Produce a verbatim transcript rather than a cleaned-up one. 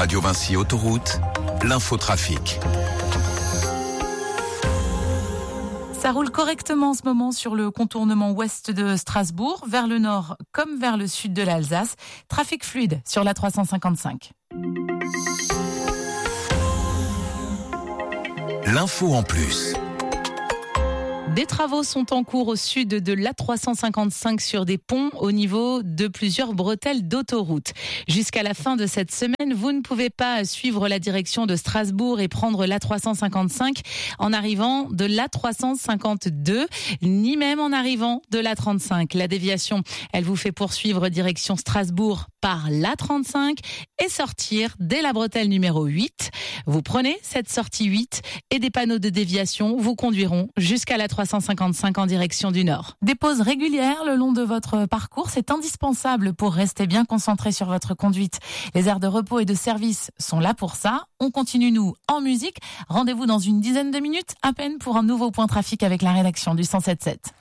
Radio Vinci Autoroute, l'infotrafic. Ça roule correctement en ce moment sur le contournement ouest de Strasbourg, vers le nord comme vers le sud de l'Alsace. Trafic fluide sur la trois cent cinquante-cinq. L'info en plus. Des travaux sont en cours au sud de l'A trois cent cinquante-cinq sur des ponts au niveau de plusieurs bretelles d'autoroute. Jusqu'à la fin de cette semaine, vous ne pouvez pas suivre la direction de Strasbourg et prendre l'A trois cent cinquante-cinq en arrivant de l'A trois cent cinquante-deux, ni même en arrivant de l'A trente-cinq. La déviation, elle vous fait poursuivre direction Strasbourg par l'A trente-cinq et sortir dès la bretelle numéro huit. Vous prenez cette sortie huit et des panneaux de déviation vous conduiront jusqu'à l'A trois cent cinquante-cinq en direction du nord. Des pauses régulières le long de votre parcours, c'est indispensable pour rester bien concentré sur votre conduite. Les aires de repos et de service sont là pour ça. On continue, nous, en musique. Rendez-vous dans une dizaine de minutes à peine pour un nouveau point trafic avec la rédaction du cent sept sept.